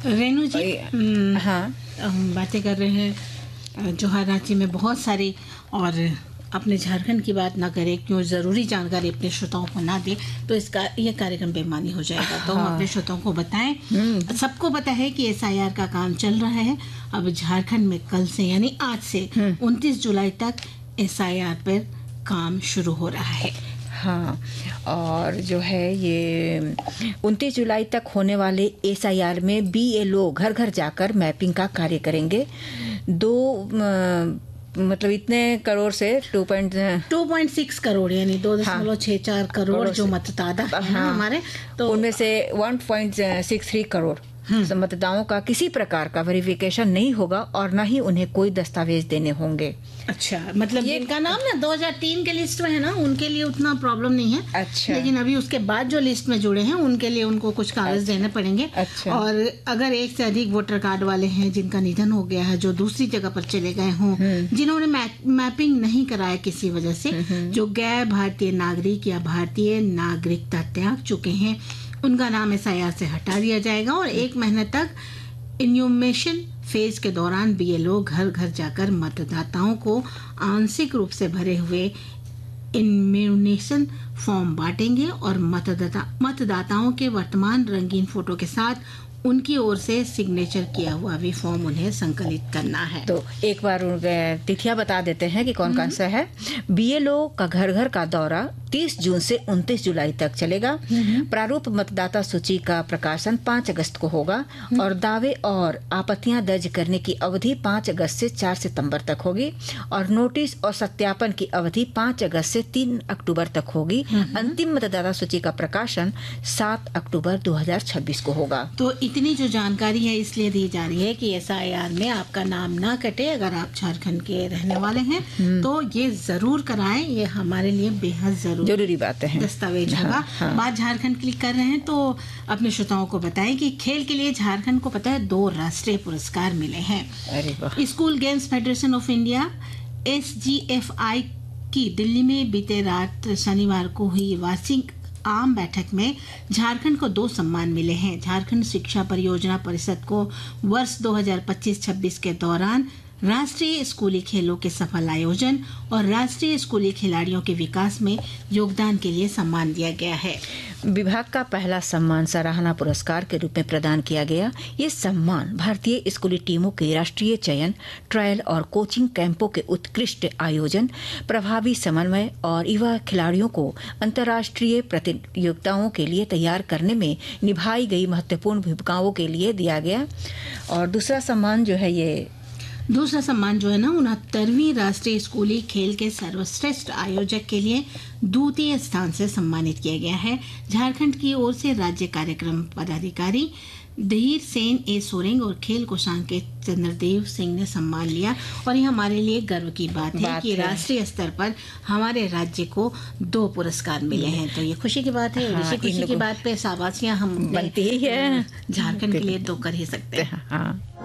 रेणु जी, हाँ, हम बातें कर रहे हैं जौहर रांची में बहुत सारी, और अपने झारखंड की बात ना करें, क्यों ज़रूरी जानकारी अपने श्रोताओं को ना दे तो इसका ये कार्यक्रम बेमानी हो जाएगा। तो हम अपने श्रोताओं को बताएं। सबको पता है कि एसआईआर का काम चल रहा है। अब झारखंड में कल से यानी आज से 29 जुलाई तक एसआईआर पर काम शुरू हो रहा है। हाँ, और जो है ये 29 जुलाई तक होने वाले एसआईआर में बीएलओ घर घर जाकर मैपिंग का कार्य करेंगे। मतलब इतने करोड़ से 2.6 करोड़ यानी 2.64 करोड़ जो मतदाता हैं हमारे, तो उनमें से 1.63 करोड़ मतदाताओं का किसी प्रकार का वेरिफिकेशन नहीं होगा और न ही उन्हें कोई दस्तावेज देने होंगे। अच्छा, मतलब जिनका नाम ना 2003 के लिस्ट में है ना, उनके लिए उतना प्रॉब्लम नहीं है। अच्छा, लेकिन अभी उसके बाद जो लिस्ट में जुड़े हैं उनके लिए उनको कुछ कागज देने पड़ेंगे। अच्छा। और अगर एक से अधिक वोटर कार्ड वाले हैं जिनका निधन हो गया है, जो दूसरी जगह पर चले गए हों, जिन्होंने मैपिंग नहीं कराया किसी वजह से, जो गैर भारतीय नागरिक या भारतीय नागरिकता त्याग चुके हैं, उनका नाम एसआईआर से हटा दिया जाएगा। और 1 महीने तक इन्यूमेशन फेज के दौरान बीएलओ घर घर जाकर मतदाताओं को आंशिक रूप से भरे हुए इन्यूमरेशन फॉर्म बांटेंगे और मतदाताओं के वर्तमान रंगीन फोटो के साथ उनकी ओर से सिग्नेचर किया हुआ भी फॉर्म उन्हें संकलित करना है। तो एक बार तिथियां बता देते हैं कि कौन कौन सा है। बीएलओ का घर घर का दौरा 30 जून से 29 जुलाई तक चलेगा। प्रारूप मतदाता सूची का प्रकाशन 5 अगस्त को होगा और दावे और आपत्तियां दर्ज करने की अवधि 5 अगस्त से 4 सितंबर तक होगी और नोटिस और सत्यापन की अवधि 5 अगस्त से 3 अक्टूबर तक होगी। अंतिम मतदाता सूची का प्रकाशन 7 अक्टूबर 2026 को होगा। तो इतनी जो जानकारी है इसलिए दी जा रही है कि एसआईआर में आपका नाम ना कटे। अगर आप झारखंड के रहने वाले हैं तो ये जरूर कराएं, ये हमारे लिए बेहद जरूरी बात है, दस्तावेज होगा। बात झारखंड क्लिक कर रहे हैं तो अपने श्रोताओं को बताएं कि खेल के लिए झारखंड को पता है 2 राष्ट्रीय पुरस्कार मिले हैं। अरे वाह। School games federation of India SGFI की दिल्ली में बीते रात शनिवार को हुई वार्षिक आम बैठक में झारखंड को 2 सम्मान मिले हैं। झारखंड शिक्षा परियोजना परिषद को वर्ष 2025-26 के दौरान राष्ट्रीय स्कूली खेलों के सफल आयोजन और राष्ट्रीय स्कूली खिलाड़ियों के विकास में योगदान के लिए सम्मान दिया गया है। विभाग का पहला सम्मान सराहना पुरस्कार के रूप में प्रदान किया गया। ये सम्मान भारतीय स्कूली टीमों के राष्ट्रीय चयन, ट्रायल और कोचिंग कैंपों के उत्कृष्ट आयोजन, प्रभावी समन्वय और युवा खिलाड़ियों को अंतर्राष्ट्रीय प्रतियोगिताओं के लिए तैयार करने में निभाई गई महत्वपूर्ण भूमिकाओं के लिए दिया गया। और दूसरा सम्मान जो है 69वीं राष्ट्रीय स्कूली खेल के सर्वश्रेष्ठ आयोजक के लिए द्वितीय स्थान से सम्मानित किया गया है। झारखंड की ओर से राज्य कार्यक्रम पदाधिकारी धीर सेन ए सोरेंग और खेल कोषांग के चंद्रदेव सिंह ने सम्मान लिया। और ये हमारे लिए गर्व की बात है कि राष्ट्रीय स्तर पर हमारे राज्य को 2 पुरस्कार मिले हैं। तो ये खुशी की बात है। इसी खुशी की बात पे शाबाशियां हम बनती ही है, झारखंड के लिए 2 कर ही सकते हैं।